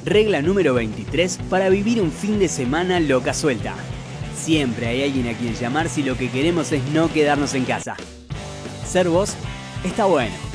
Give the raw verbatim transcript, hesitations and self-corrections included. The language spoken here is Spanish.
Regla número veintitrés para vivir un fin de semana loca suelta. Siempre hay alguien a quien llamar si lo que queremos es no quedarnos en casa. Ser vos está bueno.